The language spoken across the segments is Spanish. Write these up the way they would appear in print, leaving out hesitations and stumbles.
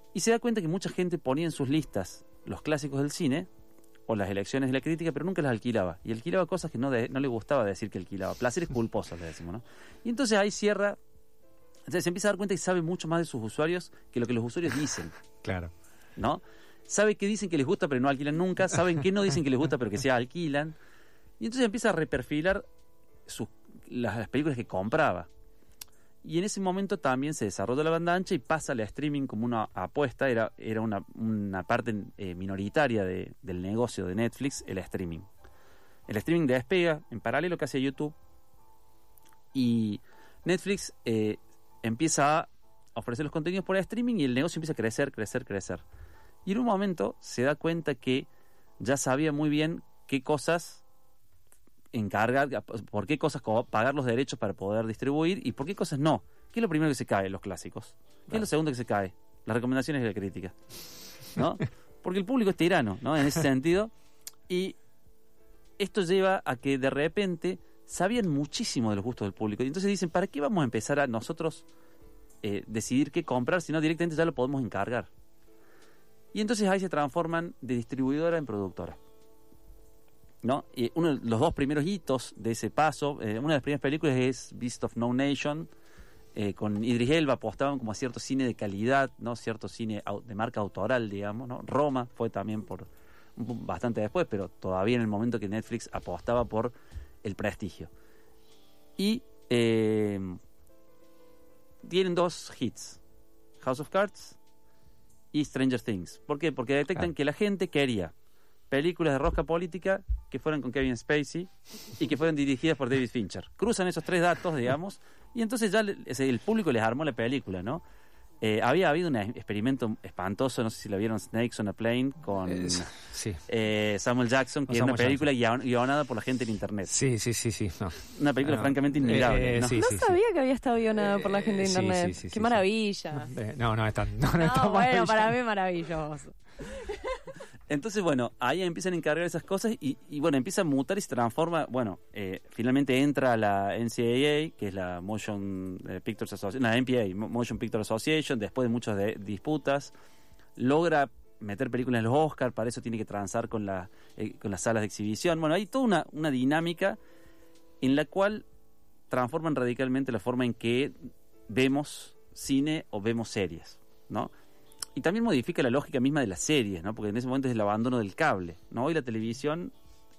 Y se da cuenta que mucha gente ponía en sus listas los clásicos del cine o las elecciones de la crítica, pero nunca las alquilaba. Y alquilaba cosas que no le gustaba decir que alquilaba. Placeres culposos, le decimos, ¿no? Y entonces ahí cierra. Entonces se empieza a dar cuenta que sabe mucho más de sus usuarios que lo que los usuarios dicen. Claro. ¿No? Sabe que dicen que les gusta, pero no alquilan nunca. Saben que no dicen que les gusta, pero que se alquilan. Y entonces empieza a reperfilar las películas que compraba. Y en ese momento también se desarrolla la banda ancha y pasa al streaming como una apuesta. Era una parte minoritaria del negocio de Netflix, el streaming. El streaming despega en paralelo casi a YouTube. Y Netflix empieza a ofrecer los contenidos por streaming y el negocio empieza a crecer. Y en un momento se da cuenta que ya sabía muy bien qué cosas encargar, por qué cosas pagar los derechos para poder distribuir y por qué cosas no. ¿Qué es lo primero que se cae? Los clásicos. ¿Qué es lo segundo que se cae? Las recomendaciones y la crítica, ¿no? Porque el público es tirano, ¿no? En ese sentido. Y esto lleva a que de repente sabían muchísimo de los gustos del público. Y entonces dicen, ¿para qué vamos a empezar a nosotros decidir qué comprar si no directamente ya lo podemos encargar? Y entonces ahí se transforman de distribuidora en productora, ¿no? Y los dos primeros hitos de ese paso, una de las primeras películas es Beast of No Nation, con Idris Elba. Apostaban como a cierto cine de calidad, ¿no? Cierto cine de marca autoral, digamos, ¿no? Roma fue también bastante después, pero todavía en el momento que Netflix apostaba por el prestigio. Y tienen dos hits, House of Cards y Stranger Things. ¿Por qué? Porque detectan que la gente quería películas de rosca política que fueran con Kevin Spacey y que fueran dirigidas por David Fincher. Cruzan esos tres datos, digamos, y entonces ya el público les armó la película, ¿no? Había habido un experimento espantoso, no sé si lo vieron, Snakes on a Plane, con Samuel Jackson, que es una película guionada por la gente en internet. Sí. No. Una película francamente innegable, ¿no? No sabía que había estado guionada por la gente en internet. Qué maravilla. No es tan... No, bueno, para mí maravilloso. Entonces, bueno, ahí empiezan a encargar esas cosas y bueno, empieza a mutar y se transforma. Bueno, finalmente entra la NCAA, que es la Motion Pictures Association, la MPA, Motion Picture Association, después de muchas disputas, logra meter películas en los Oscars. Para eso tiene que transar con las salas de exhibición. Bueno, hay toda una dinámica en la cual transforman radicalmente la forma en que vemos cine o vemos series, ¿no? Y también modifica la lógica misma de las series, ¿no? Porque en ese momento es el abandono del cable, ¿no? Hoy la televisión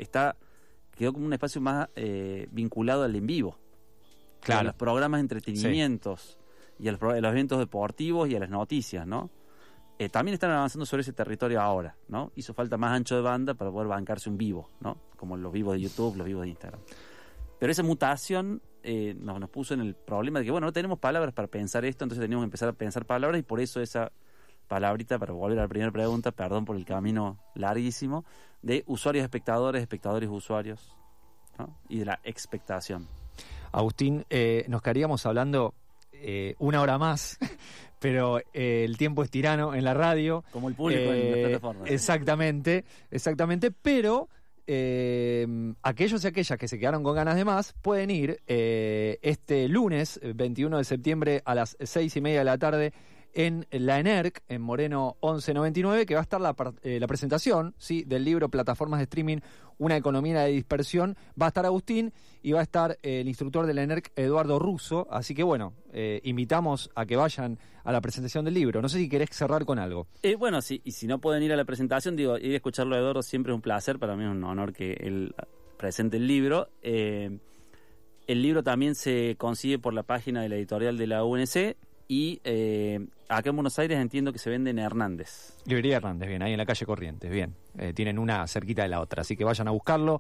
quedó como un espacio más vinculado al en vivo. Claro. A los programas de entretenimientos y a los eventos deportivos y a las noticias, ¿no? También están avanzando sobre ese territorio ahora, ¿no? Hizo falta más ancho de banda para poder bancarse un vivo, ¿no? Como los vivos de YouTube, los vivos de Instagram. Pero esa mutación nos puso en el problema de que, bueno, no tenemos palabras para pensar esto, entonces teníamos que empezar a pensar palabras y por eso esa palabrita, para volver a la primera pregunta, perdón por el camino larguísimo, de usuarios, espectadores, usuarios, ¿no? Y de la expectación. Agustín, nos quedaríamos hablando una hora más, pero el tiempo es tirano en la radio. Como el público en las plataformas. Exactamente, pero aquellos y aquellas que se quedaron con ganas de más pueden ir este lunes 21 de septiembre a las 6:30 de la tarde en la ENERC, en Moreno 1199, que va a estar la presentación, ¿sí?, del libro Plataformas de Streaming, una economía de dispersión. Va a estar Agustín y va a estar el instructor de la ENERC, Eduardo Russo. Así que bueno, invitamos a que vayan a la presentación del libro. No sé si querés cerrar con algo. Bueno, sí, y si no pueden ir a la presentación, ir a escucharlo a Eduardo siempre es un placer. Para mí es un honor que él presente el libro. El libro también se consigue por la página de la editorial de la UNC. Y acá en Buenos Aires entiendo que se vende en Hernández. Librería Hernández, bien, ahí en la calle Corrientes, bien. Tienen una cerquita de la otra, así que vayan a buscarlo.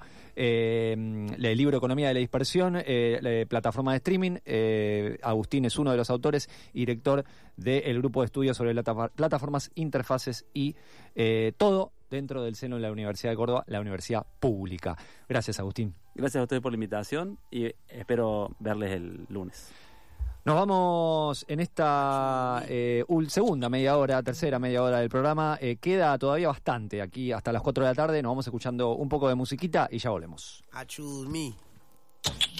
El libro Economía de la Dispersión, plataforma de streaming. Agustín es uno de los autores y director del grupo de estudios sobre plataformas, interfaces y todo dentro del seno de la Universidad de Córdoba, la universidad pública. Gracias, Agustín. Gracias a ustedes por la invitación y espero verles el lunes. Nos vamos en esta tercera media hora del programa. Queda todavía bastante aquí hasta las 4 de la tarde. Nos vamos escuchando un poco de musiquita y ya volvemos. I choose me.